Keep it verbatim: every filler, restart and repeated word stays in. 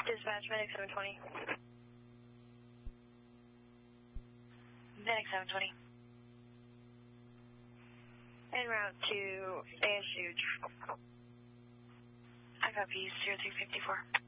Dispatch, Medic seven twenty. Medic seven twenty. En route to A S U. I copy zero three five four.